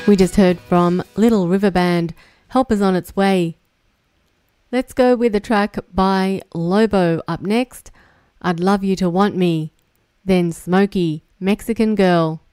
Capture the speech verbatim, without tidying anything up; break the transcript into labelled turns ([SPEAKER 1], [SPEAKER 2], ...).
[SPEAKER 1] We just heard from Little River Band, Help Is On Its Way. Let's go with a track by Lobo up next, I'd Love You to Want Me. Then Smokey, Mexican Girl.